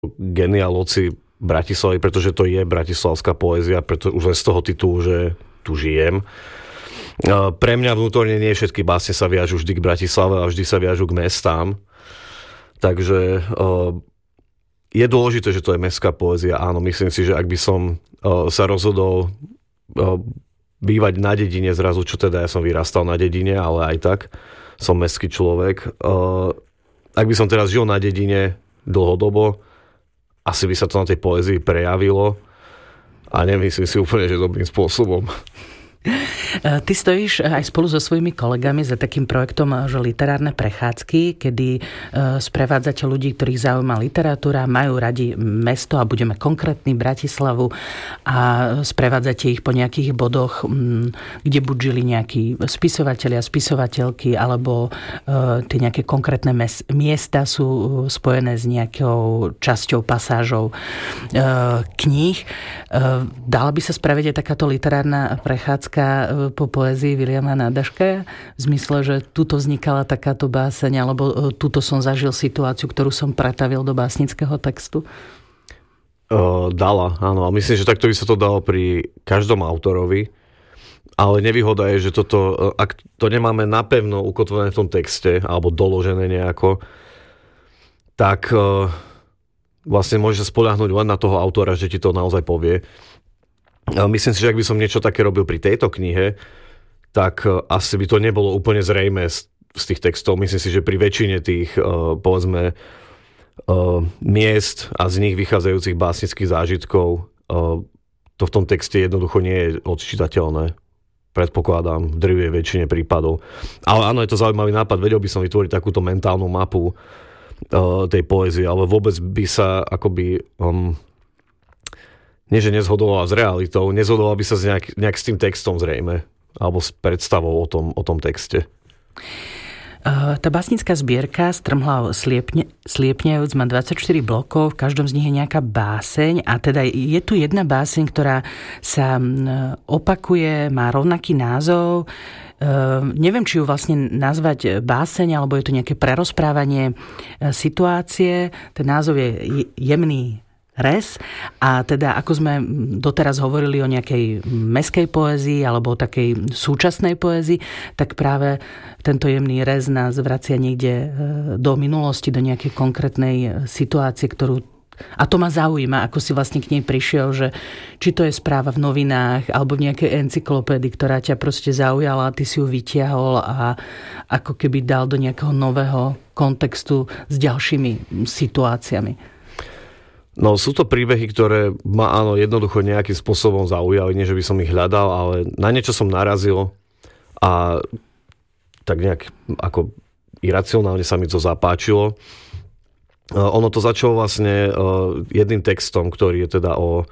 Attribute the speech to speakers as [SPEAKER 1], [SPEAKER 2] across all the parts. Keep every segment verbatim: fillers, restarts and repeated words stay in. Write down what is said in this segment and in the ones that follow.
[SPEAKER 1] geniálci Bratislavy, pretože to je bratislavská poézia, pretože už len z toho titulu, že tu žijem. Pre mňa vnútorne nie všetky básne sa viažú vždy k Bratislave a vždy sa viažú k mestám. Takže je dôležité, že to je mestská poézia. Áno, myslím si, že ak by som sa rozhodol bývať na dedine zrazu, čo teda ja som vyrastal na dedine, ale aj tak som mestský človek. Ak by som teraz žil na dedine dlhodobo, asi by sa to na tej poézii prejavilo a nemyslím si úplne, že dobrým spôsobom.
[SPEAKER 2] Ty stojíš aj spolu so svojimi kolegami za takým projektom, že literárne prechádzky, kedy sprevádzate ľudí, ktorých zaujíma literatúra, majú radi mesto a budeme konkrétni Bratislavu a sprevádzate ich po nejakých bodoch, kde buď žili nejakí spisovatelia, spisovateľky, alebo tie nejaké konkrétne mes- miesta sú spojené s nejakou časťou, pasážou kníh. Dala by sa spraviť aj takáto literárna prechádzka po poézii Viliama Nádaška? V zmysle, že tuto vznikala takáto báseň, alebo tuto som zažil situáciu, ktorú som pretavil do básnického textu?
[SPEAKER 1] Uh, dala, áno. A myslím, že takto by sa to dalo pri každom autorovi. Ale nevýhoda je, že toto, ak to nemáme napevno ukotvené v tom texte, alebo doložené nejako, tak uh, vlastne môže sa spoľahnúť len na toho autora, že ti to naozaj povie. Myslím si, že ak by som niečo také robil pri tejto knihe, tak asi by to nebolo úplne zrejmé z, z tých textov. Myslím si, že pri väčšine tých, uh, povedzme, uh, miest a z nich vychádzajúcich básnických zážitkov uh, to v tom texte jednoducho nie je odčítateľné. Predpokladám, v drvivej väčšine prípadov. Ale áno, je to zaujímavý nápad. Vedel by som vytvoriť takúto mentálnu mapu uh, tej poézie, ale vôbec by sa akoby... Um, nie, že nezhodovala s realitou, nezhodovala by sa s nejak, nejak s tým textom zrejme, alebo s predstavou o tom, o tom texte.
[SPEAKER 2] Tá básnická zbierka Strmhlav sliepne, sliepňajúc má dvadsaťštyri blokov, v každom z nich je nejaká báseň a teda je tu jedna báseň, ktorá sa opakuje, má rovnaký názov. Neviem, či ju vlastne nazvať báseň, alebo je to nejaké prerozprávanie situácie. Ten názov je Jemný res. A teda, ako sme doteraz hovorili o nejakej mestskej poézii alebo o takej súčasnej poézii, tak práve tento jemný rez nás vracia niekde do minulosti, do nejakej konkrétnej situácie, ktorú... A to ma zaujíma, ako si vlastne k nej prišiel, že či to je správa v novinách alebo v nejakej encyklopédii, ktorá ťa proste zaujala a ty si ju vytiahol a ako keby dal do nejakého nového kontextu s ďalšími situáciami.
[SPEAKER 1] No, sú to príbehy, ktoré ma áno, jednoducho nejakým spôsobom zaujali, nie že by som ich hľadal, ale na niečo som narazil a tak nejak ako iracionálne sa mi to zapáčilo. Ono to začalo vlastne jedným textom, ktorý je teda o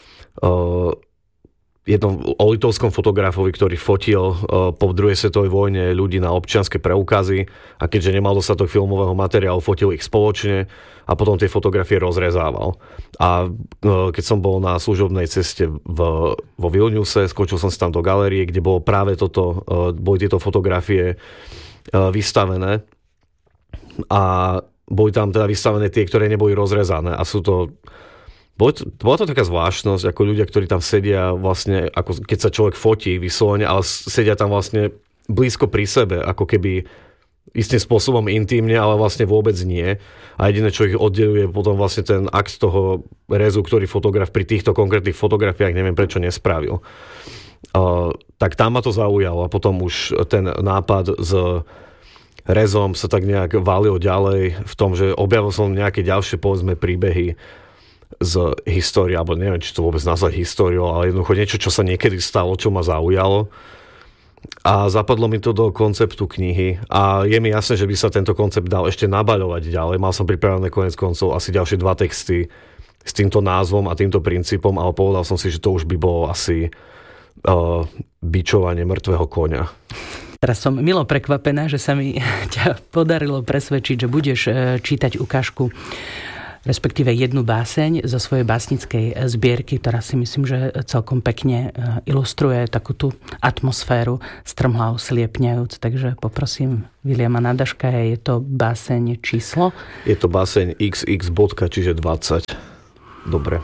[SPEAKER 1] jednom o litovskom fotografovi, ktorý fotil po druhej svetovej vojne ľudí na občianske preukazy a keďže nemal dostatok filmového materiálu, fotil ich spoločne a potom tie fotografie rozrezával. A keď som bol na služobnej ceste v, vo Vilniuse, skočil som si tam do galérie, kde bolo práve toto, boli tieto fotografie vystavené a boli tam teda vystavené tie, ktoré neboli rozrezané a sú to Bola to, bola to taká zvláštnosť, ako ľudia, ktorí tam sedia vlastne, ako keď sa človek fotí vyslovene, ale sedia tam vlastne blízko pri sebe, ako keby istým spôsobom intímne, ale vlastne vôbec nie. A jediné, čo ich oddeluje, potom vlastne ten akt toho rezu, ktorý fotograf pri týchto konkrétnych fotografiách, neviem prečo nespravil. Uh, tak tam ma to zaujalo a potom už ten nápad s rezom sa tak nejak valil ďalej v tom, že objavil som nejaké ďalšie, povedzme, príbehy z histórie, alebo neviem, či to vôbec nazvať históriou, ale jednoducho niečo, čo sa niekedy stalo, čo ma zaujalo. A zapadlo mi to do konceptu knihy a je mi jasné, že by sa tento koncept dal ešte nabaľovať ďalej. Mal som pripravené koniec koncov asi ďalšie dva texty s týmto názvom a týmto princípom, ale povedal som si, že to už by bolo asi uh, bičovanie mŕtvého koňa.
[SPEAKER 2] Teraz som milo prekvapená, že sa mi ťa podarilo presvedčiť, že budeš čítať ukážku respektíve jednu báseň zo svojej básnickej zbierky, ktorá si myslím, že celkom pekne ilustruje takú tú atmosféru Strmhlav sliepňajúc. Takže poprosím Viliama Nádaškaja, je to báseň číslo?
[SPEAKER 1] Je to báseň iks iks bodka, čiže dvadsať. Dobre.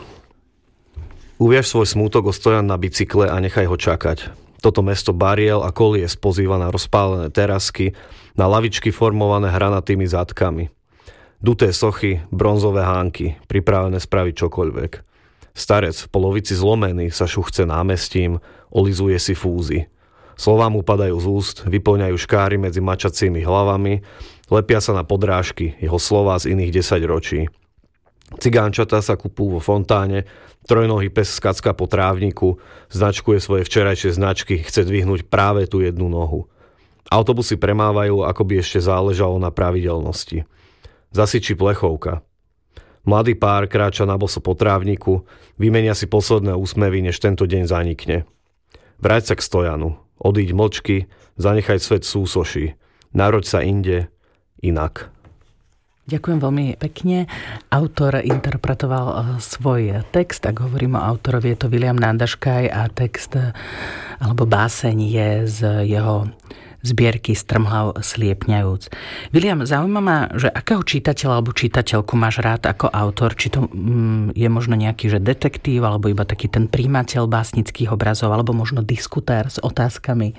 [SPEAKER 1] Uviaž svoj smútok o stojan na bicykle a nechaj ho čakať. Toto mesto bariel a kolies pozýva na rozpálené terasky, na lavičky formované hranatými zadkami. Duté sochy, bronzové hánky, pripravené spraviť čokoľvek. Starec v polovici zlomený sa šuchce námestím, olizuje si fúzy. Slová mu padajú z úst, vyplňajú škáry medzi mačacími hlavami, lepia sa na podrážky, jeho slová z iných desaťročí. Cigánčatá sa kupú vo fontáne, trojnohý pes skacka po trávniku, značkuje svoje včerajšie značky, chce dvihnúť práve tú jednu nohu. Autobusy premávajú, ako by ešte záležalo na pravidelnosti. Zasyčí plechovka. Mladý pár kráča na boso po trávniku, vymenia si posledné úsmevy, než tento deň zanikne. Vráť sa k stojanu, odíď mlčky, zanechaj svet súsoši. Naroď sa inde, inak.
[SPEAKER 2] Ďakujem veľmi pekne. Autor interpretoval svoj text, ak hovorím o autorovi, je to Viliam Nádaškaj a text alebo báseň je z jeho zbierky Strmhlav sliepňajúc. Viliam, zaujíma ma, že akého čitateľa alebo čitateľku máš rád ako autor? Či to mm, je možno nejaký že detektív, alebo iba taký ten príjmateľ básnických obrazov, alebo možno diskutér s otázkami?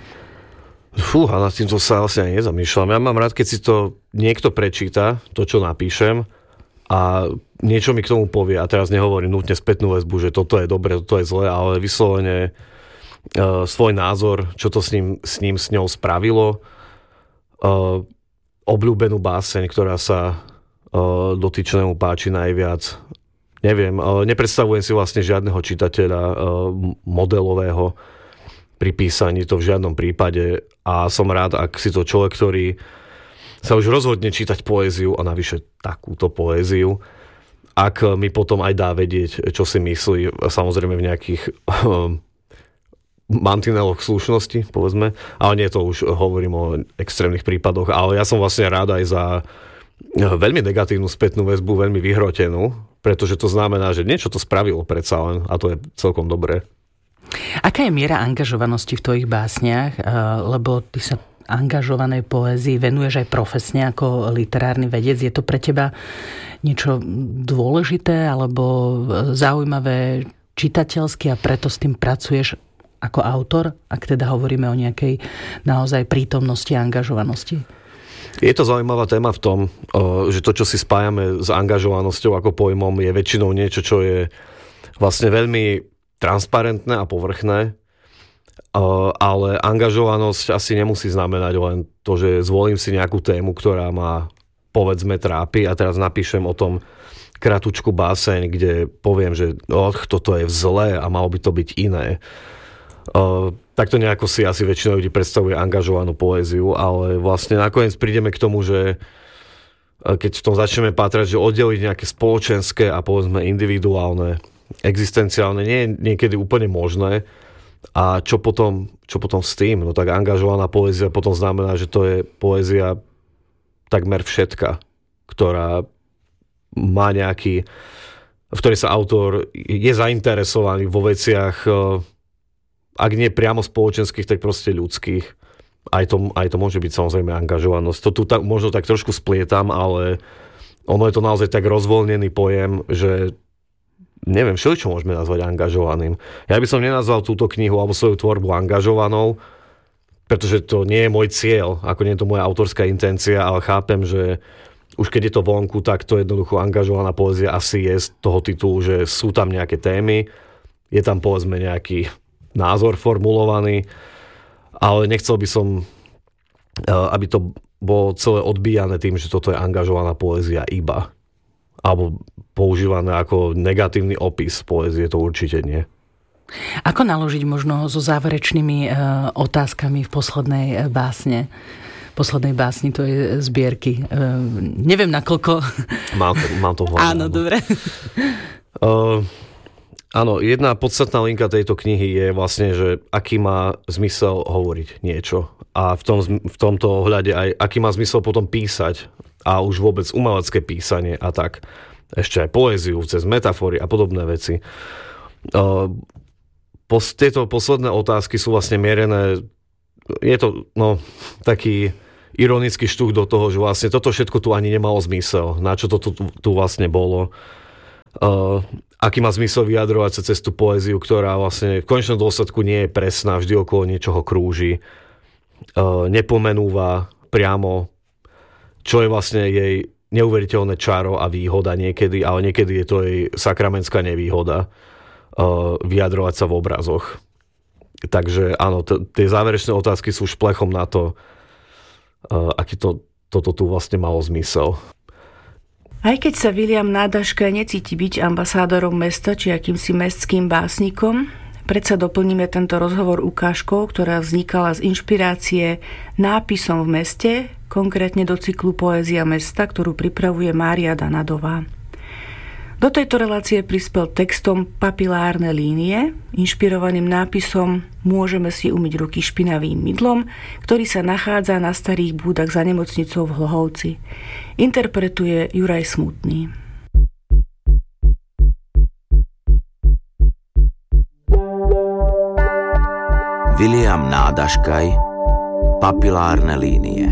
[SPEAKER 1] Fúha, nad týmto sa vlastne ani nezamýšľam. Ja mám rád, keď si to niekto prečíta, to, čo napíšem, a niečo mi k tomu povie. A teraz nehovorím nutne spätnú väzbu, že toto je dobre, toto je zlé, ale vyslovene Uh, svoj názor, čo to s ním, s ním s ňou spravilo, uh, obľúbenú báseň, ktorá sa uh, dotyčnému páči najviac. Neviem, uh, nepredstavujem si vlastne žiadneho čitateľa uh, modelového pri písaní, to v žiadnom prípade, a som rád, ak si to človek, ktorý sa už rozhodne čítať poéziu a navyše takúto poéziu, ak mi potom aj dá vedieť, čo si myslí, samozrejme v nejakých uh, mantineloch slušnosti, povedzme, ale nie, to už hovorím o extrémnych prípadoch, ale ja som vlastne rád aj za veľmi negatívnu spätnú väzbu, veľmi vyhrotenú, pretože to znamená, že niečo to spravilo predsa len a to je celkom dobré.
[SPEAKER 2] Aká je miera angažovanosti v tvojich básniach, lebo ty sa angažovanej poézii venuješ aj profesne ako literárny vedec, je to pre teba niečo dôležité alebo zaujímavé čitateľsky a preto s tým pracuješ ako autor, ak teda hovoríme o nejakej naozaj prítomnosti a angažovanosti?
[SPEAKER 1] Je to zaujímavá téma v tom, že to, čo si spájame s angažovanosťou ako pojmom, je väčšinou niečo, čo je vlastne veľmi transparentné a povrchné, ale angažovanosť asi nemusí znamenať len to, že zvolím si nejakú tému, ktorá ma povedzme trápi a teraz napíšem o tom kratučku báseň, kde poviem, že oh, toto je zlé a malo by to byť iné. Uh, takto nejako si asi väčšina ľudí predstavuje angažovanú poéziu, ale vlastne nakoniec prídeme k tomu, že keď v tom začneme pátrať, že oddeliť nejaké spoločenské a povedzme individuálne, existenciálne nie je niekedy úplne možné. A čo potom, čo potom s tým? No tak angažovaná poézia potom znamená, že to je poézia takmer všetka, ktorá má nejaký, v ktorej sa autor je zainteresovaný vo veciach, ak nie priamo spoločenských, tak proste ľudských. Aj to, aj to môže byť samozrejme angažovanosť. To tu tak, možno tak trošku splietam, ale ono je to naozaj tak rozvoľnený pojem, že neviem, všeličo môžeme nazvať angažovaným. Ja by som nenazval túto knihu alebo svoju tvorbu angažovanou, pretože to nie je môj cieľ, ako nie je to moja autorská intencia, ale chápem, že už keď je to vonku, tak to jednoducho angažovaná poézia asi je z toho titulu, že sú tam nejaké témy, je tam povedzme nejaký názor formulovaný, ale nechcel by som, aby to bolo celé odbíjané tým, že toto je angažovaná poézia iba. Alebo používané ako negatívny opis poézie, to určite nie.
[SPEAKER 2] Ako naložiť možno so záverečnými otázkami v poslednej básne? Poslednej básni, to je zbierky. Neviem, nakoľko...
[SPEAKER 1] Mám to, mám to v hlave.
[SPEAKER 2] Áno, dobre.
[SPEAKER 1] Uh, Áno, jedna podstatná linka tejto knihy je vlastne, že aký má zmysel hovoriť niečo. A v, tom, v tomto ohľade aj aký má zmysel potom písať a už vôbec umelecké písanie a tak. ešte aj poéziu, cez metafory a podobné veci. Pos, tieto posledné otázky sú vlastne mierené, je to no, taký ironický štuch do toho, že vlastne toto všetko tu ani nemalo zmysel, na čo to tu, tu vlastne bolo. Uh, aký má zmysel vyjadrovať sa cez tú poéziu, ktorá vlastne v konečnom dôsledku nie je presná, vždy okolo niečoho krúži, uh, nepomenúva priamo, čo je vlastne jej neuveriteľné čaro a výhoda niekedy, ale niekedy je to jej sakramentská nevýhoda uh, vyjadrovať sa v obrazoch. Takže áno, t- tie záverečné otázky sú šplechom na to, uh, aký to, toto tu vlastne malo zmysel.
[SPEAKER 3] Aj keď sa Viliam Nádaška necíti byť ambasádorom mesta či akýmsi mestským básnikom, predsa doplníme tento rozhovor ukážkou, ktorá vznikala z inšpirácie nápisom v meste, konkrétne do cyklu Poézia mesta, ktorú pripravuje Mária Danadová. Do tejto relácie prispel textom Papilárne línie, inšpirovaným nápisom Môžeme si umyť ruky špinavým mydlom, ktorý sa nachádza na starých búdach za nemocnicou v Hlohovci. Interpretuje Juraj Smutný.
[SPEAKER 4] Viliam Nádaškaj, Papilárne línie.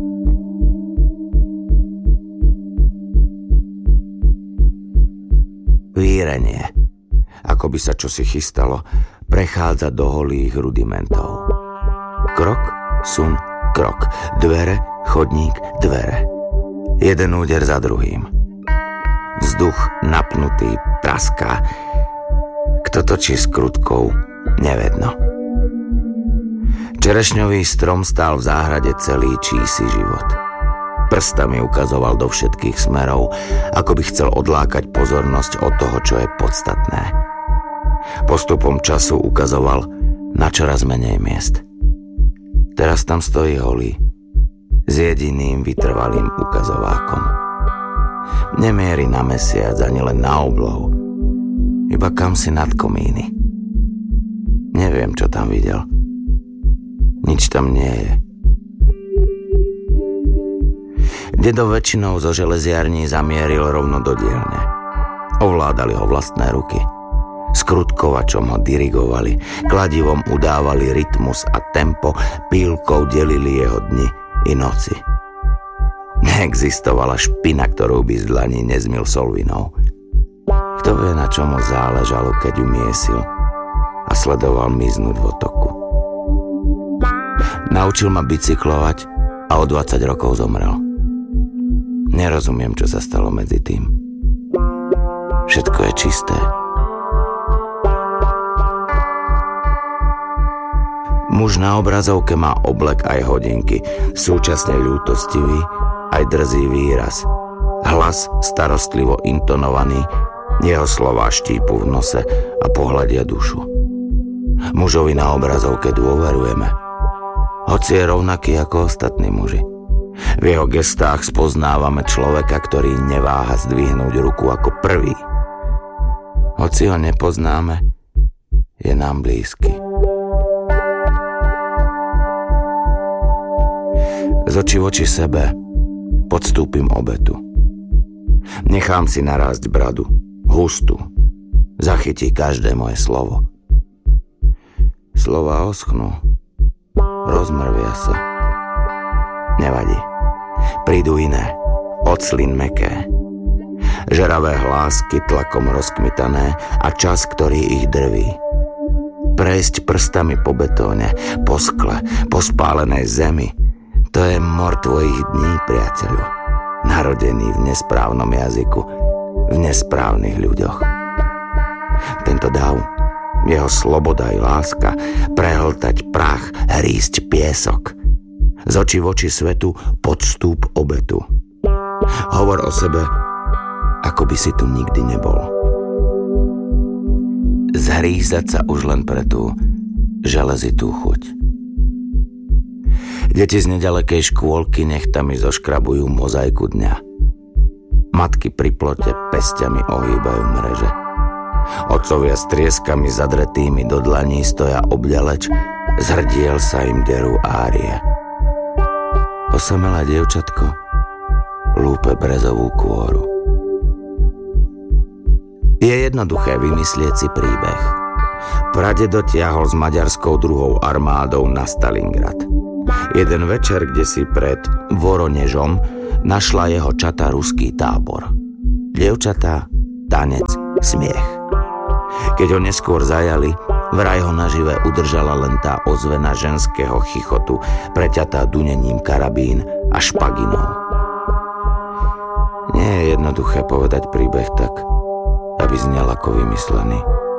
[SPEAKER 4] Vírenie, ako by sa čosi chystalo, prechádza do holých rudimentov. Krok, sun, krok, dvere, chodník, dvere. Jeden úder za druhým. Vzduch napnutý praská. Kto točí skrutkou, nevedno. Čerešňový strom stál v záhrade celý čísi život. Prstami ukazoval do všetkých smerov, ako by chcel odlákať pozornosť od toho, čo je podstatné. Postupom času ukazoval na čoraz menej miest. Teraz tam stojí holý, s jediným vytrvalým ukazovákom. Nemierí na mesiac ani len na oblohu, iba kamsi nad komíny. Neviem, čo tam videl. Nič tam nie je. Dedo väčšinou zo železiarní zamieril rovno do dielne. Ovládali ho vlastné ruky. Skrutkovačom ho dirigovali, kladivom udávali rytmus a tempo, pílkou delili jeho dni i noci. Neexistovala špina, ktorú by z dlaní nezmyl solvinou. Kto vie, na čo mu záležalo, keď ju miesil a sledoval miznúť v otoku. Naučil ma bicyklovať a o dvadsať rokov zomrel. Nerozumiem, čo sa stalo medzi tým. Všetko je čisté. Muž na obrazovke má oblek aj hodinky, súčasne ľútostivý, aj drzý výraz. Hlas starostlivo intonovaný, jeho slová štípu v nose a pohľadia dušu. Mužovi na obrazovke dôverujeme, hoci je rovnaký ako ostatní muži. V jeho gestách spoznávame človeka, ktorý neváha zdvihnúť ruku ako prvý. Hoci ho nepoznáme, je nám blízky. Z očí v oči sebe podstúpim obetu. Nechám si narásť bradu, hustú. Zachytí každé moje slovo. Slova oschnú, rozmrvia sa. Nevadí. Prídu iné, oclin meké. Žeravé hlásky tlakom rozkmitané a čas, ktorý ich drví. Prejsť prstami po betóne, po skle, po spálenej zemi. To je mor tvojich dní, priateľu. Narodený v nesprávnom jazyku, v nesprávnych ľuďoch. Tento dav, jeho sloboda i láska, prehltať prach, hrísť piesok. Z očí v oči svetu podstúp obetu. Hovor o sebe, ako by si tu nikdy nebol. Zhrízať sa už len pre tú železitú chuť. Deti z nedalekej škôlky nechtami zoškrabujú mozaiku dňa. Matky pri plote pesťami ohýbajú mreže. Otcovia s trieskami zadretými do dlaní stoja obďaleč, z hrdiel sa im derú árie. Osamelé dievčatko lúpe brezovú kôru. Je jednoduché vymyslieť si príbeh. Pradedo tiahol s maďarskou druhou armádou na Stalingrad. Jeden večer, kde si pred Voronežom našla jeho čata ruský tábor. Dievčatá, tanec, smiech. Keď ho neskôr zajali, vraj ho nažive udržala len tá ozvena ženského chichotu, preťatá dunením karabín a špaginou. Nie je jednoduché povedať príbeh tak, aby znel ako vymyslený.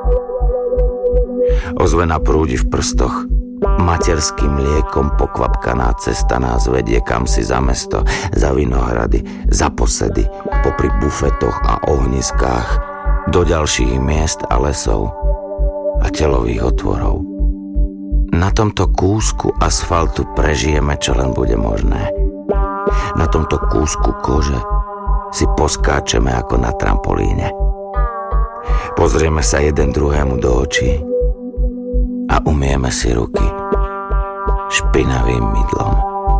[SPEAKER 4] Ozvena prúdi v prstoch, materským mliekom pokvapkaná cesta nás vedie kamsi za mesto, za vinohrady, za posedy, popri bufetoch a ohniskách, do ďalších miest a lesov a telových otvorov. Na tomto kúsku asfaltu prežijeme, čo len bude možné. Na tomto kúsku kože si poskáčeme ako na trampolíne. Pozrieme sa jeden druhému do očí a umieme si ruky špinavým mydlom.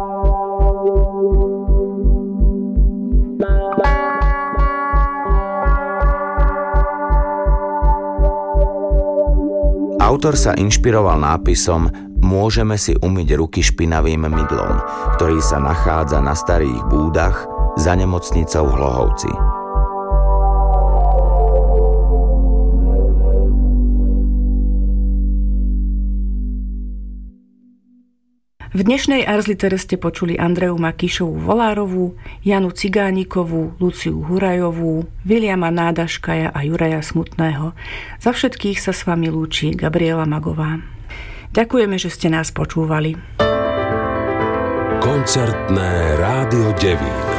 [SPEAKER 4] Autor sa inšpiroval nápisom Môžeme si umyť ruky špinavým mydlom, ktorý sa nachádza na starých búdach za nemocnicou v Hlohovci.
[SPEAKER 3] V dnešnej Ars Literae ste počuli Andreu Makíšovú Volárovú, Janu Cigánikovú, Luciu Hurajovú, Viliama Nádaškaja a Juraja Smutného. Za všetkých sa s vami lúči Gabriela Magová. Ďakujeme, že ste nás počúvali.
[SPEAKER 5] Koncertné Rádio Devín.